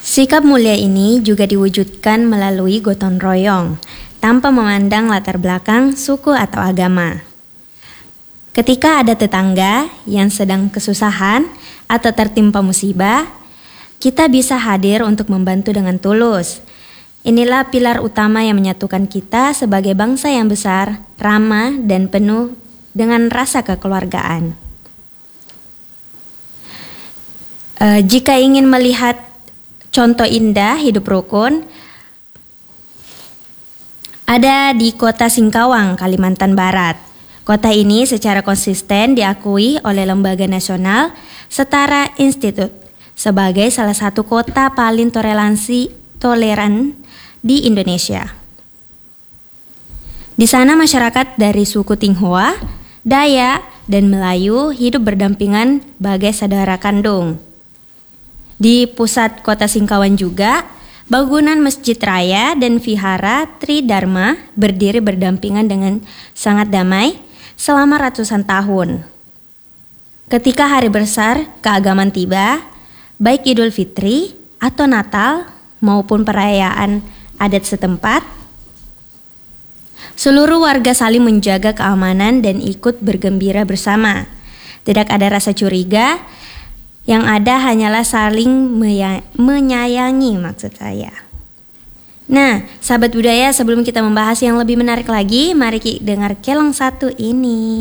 Sikap mulia ini juga diwujudkan melalui gotong royong, tanpa memandang latar belakang, suku atau agama. Ketika ada tetangga yang sedang kesusahan atau tertimpa musibah, kita bisa hadir untuk membantu dengan tulus. Inilah pilar utama yang menyatukan kita sebagai bangsa yang besar, ramah, dan penuh dengan rasa kekeluargaan. Jika ingin melihat contoh indah hidup rukun, ada di kota Singkawang, Kalimantan Barat. Kota ini secara konsisten diakui oleh Lembaga Nasional Setara Institute sebagai salah satu kota paling toleran di Indonesia. Di sana masyarakat dari suku Tionghoa, Dayak, dan Melayu hidup berdampingan bagai saudara kandung. Di pusat kota Singkawang juga, bangunan Masjid Raya dan Vihara Tridharma berdiri berdampingan dengan sangat damai selama ratusan tahun. Ketika hari besar keagamaan tiba, baik Idul Fitri atau Natal maupun perayaan adat setempat, seluruh warga saling menjaga keamanan dan ikut bergembira bersama. Tidak ada rasa curiga, yang ada hanyalah saling menyayangi maksud saya. Nah, sahabat budaya, sebelum kita membahas yang lebih menarik lagi, mari kita dengar kelong satu ini.